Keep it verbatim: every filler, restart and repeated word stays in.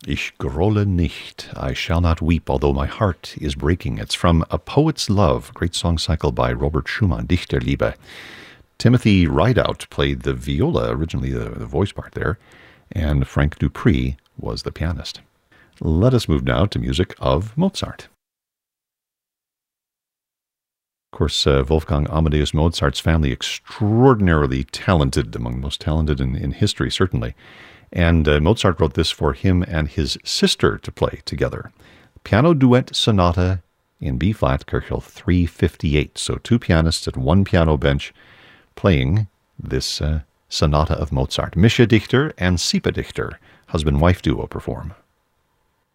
Ich grolle nicht, I shall not weep, although my heart is breaking. It's from A Poet's Love, great song cycle by Robert Schumann, Dichterliebe. Timothy Rideout played the viola, originally the, the voice part there, and Frank Dupree was the pianist. Let us move now to music of Mozart. Of course, uh, Wolfgang Amadeus Mozart's family, extraordinarily talented, among the most talented in, in history, certainly. And uh, Mozart wrote this for him and his sister to play together. Piano Duet Sonata in B-flat, Köchel three fifty-eight. So two pianists at one piano bench playing this uh, sonata of Mozart. Mischa Dichter and Siepe Dichter, husband-wife duo, perform.